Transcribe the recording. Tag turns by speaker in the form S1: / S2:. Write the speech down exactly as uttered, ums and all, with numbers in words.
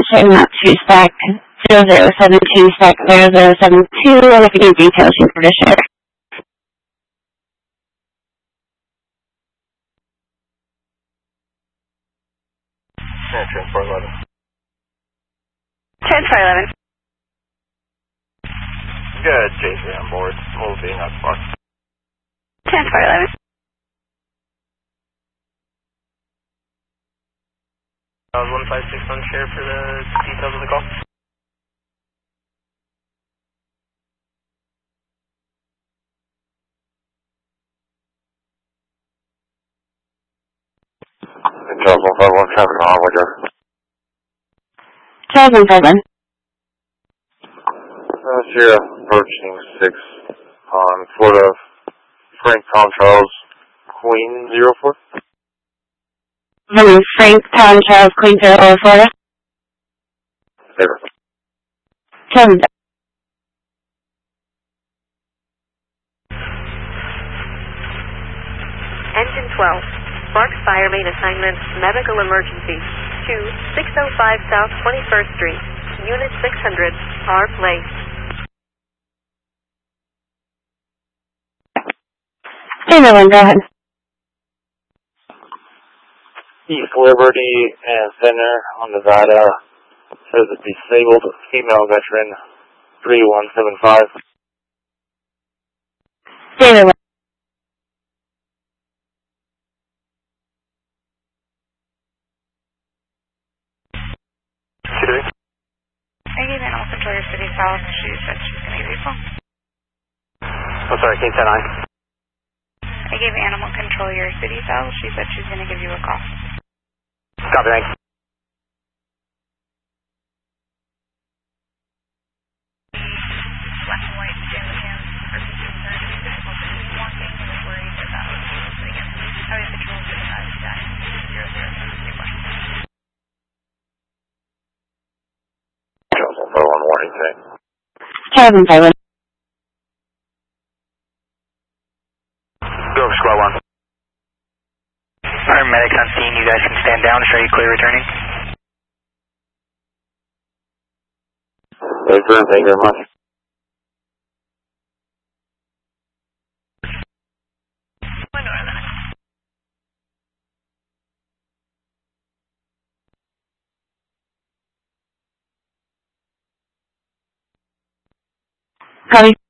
S1: checking out two stack zero zero seven two stack zero zero seven two, and if you need details, you can share.
S2: Yeah, transport eleven.
S1: Transport eleven.
S2: Good, J three on board. Moving up far.
S1: Transport eleven.
S2: Uh, one five six on share for the details of the call. Charles one five one traffic on Woodger.
S1: Charles one five one.
S2: Uh, Sierra approaching six on Florida Frank Tom Charles Queen zero four.
S1: From Frank Tom Charles Queen zero four, Florida.
S2: Favorite.
S1: Charles.
S3: Engine twelve. Sparks Fire Main Assignment, Medical Emergency, two six oh five South twenty-first Street, Unit six hundred, R Place.
S1: Everyone, go ahead.
S2: East Liberty and Center on Nevada says a disabled female veteran three one seven five.
S1: Everyone.
S4: I gave Animal Control your city south. She said she's going to give you a call.
S2: Oh, sorry, can you say nine?
S4: I gave Animal Control your city south. She said she's going to give you a call.
S2: Copy, thanks.
S4: Black and white, Jim Jim, versus concerned, walking, worried about, again, how is the control city south, zero zero seven, three questions.
S2: Charles one five one warning today.
S1: Charles one five one.
S2: Go, squad one.
S5: Alright, medics on scene, you guys can stand down. Show you clear returning.
S2: Thank you, thank you very much.
S1: Copy.